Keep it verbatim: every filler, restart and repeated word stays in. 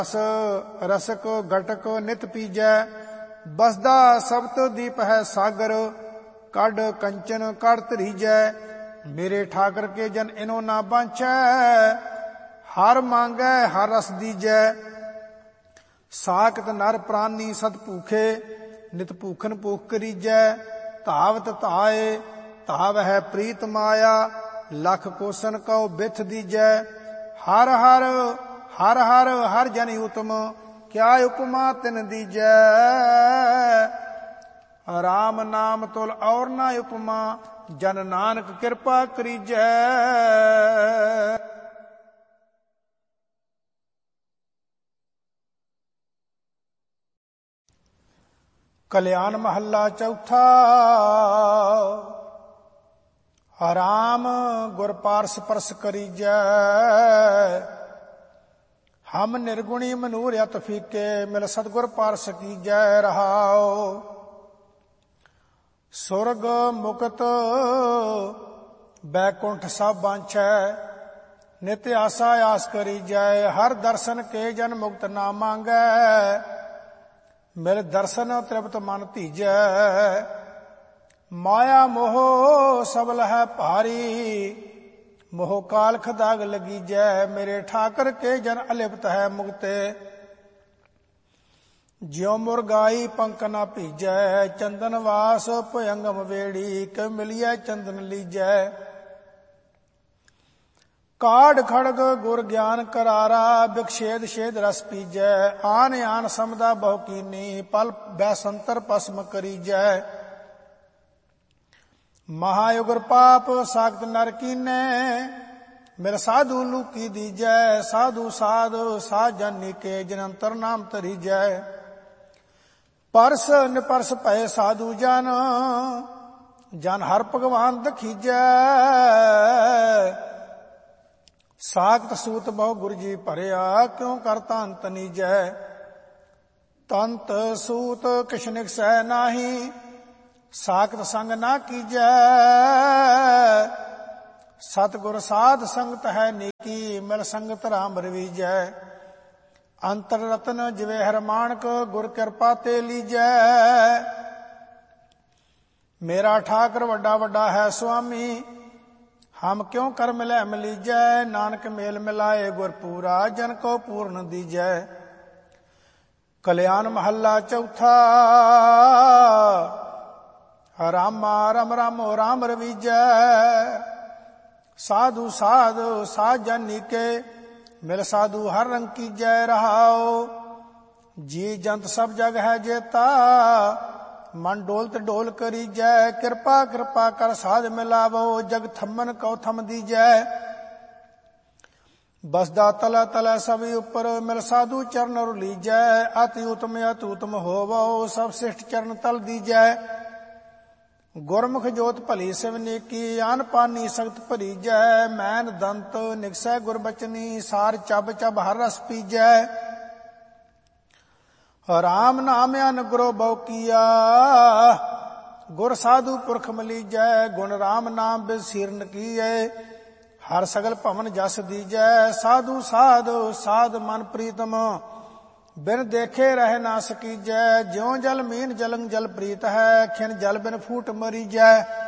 रस रसक घटक नित पीजै, बसदा सबत दीप है सागर, कड कंचन कड़ धरीजै। मेरे ठाकर के जन इनो ना बांछै, हर मांगै हर रस दीजै। साकत नर प्राणी सत भूखे, नित भूखन भूख करीजै। धावत धाए धाव है प्रीत माया, लख कोसन कौ बिथ दीजै। हर हर हर हर हर जन उत्तम, क्या उपमा तिन दीजै। राम नाम तुल और ना उपमा, जन नानक कृपा करीजै। कल्याण महला चौथा। राम गुर पारस परस करीजै, हम निर्गुणी मनूर अत फीके, मिल सतगुर पारस कीजै। रहाओ सुरग मुकत बैकुंठ सब बांछै, नित्य आशा आस करीजै। हर दर्शन के जन मुक्त ना मांगै, मिल दर्शन तृप्त मन धीजै। माया मोह सबल है भारी, मोह कालख दाग लगीजै। मेरे ठाकर के जन अलिप्त है मुक्ते, ज्यों मुरगाई पंख ना भीजै। चंदन वास भयंगम वेड़ी, क मिलियै चंदन लीजै। काढ़ खड़ग गुर ज्ञान करारा, विक्षेद छेद रस पीजै। आन आन समदा बहु कीनी, पल बैसंतर भस्म करीजै। महायुगर पाप सागत नर कीने, मेरा साधु लूकी दीजै। साधु साध साध जानी के, जनंतर नाम तरीजै। परस निपरस भय साधु जन, जन हर भगवान दखीजै। सागत सूत बहु गुरु जी भरिया, क्यों करता अंत नीजै। तंत सूत किछ निकसै नाही, साकत संग ना कीजै। सतगुर साध संगत है नीकी, मिल संगत राम रवीजै। अंतर रतन जिवे हर मानक, गुर कृपा ते लीजै। मेरा ठाकर वड्डा वड्डा है स्वामी, हम क्यों कर मिलै मिलीजै। नानक मेल मिलाए गुर पूरा, जन को पूर्ण दीजै। कल्याण महला चौथा। रामा राम रामो राम रवीजै। साधु साध साध जानी के, मिल साधु हर रंग कीजै। रहाओ जी जंत सब जग है जेता, मन डोलत डोल करीजै। कृपा कृपा कर साध मिलावो, जग थमन कौ थम दीजै। बसदा तला तला सभी उपर, मिल साधु चरण लीजै। अति उत्तम अति उत्तम होवो, सब श्रेष्ठ चरण तल दीजै। गुरमुख जोत भली सिवनी की, आन पानी सख्त भरीजै। मैन दंत निकसै गुरबचनी, सार चब चब हर रस पीजै। राम नाम अनुग्रह बहु किया, गुर साधु पुरख मलीजै। गुण राम नाम बिद सीरन कीए, हर सगल भवन जस दीजै। साधु साध साध मन प्रीतम, बिन देखे रह ना सकीजै। ज्यों जल मीन जलंग जल प्रीत है, खिन जल बिन फूट मरीजै।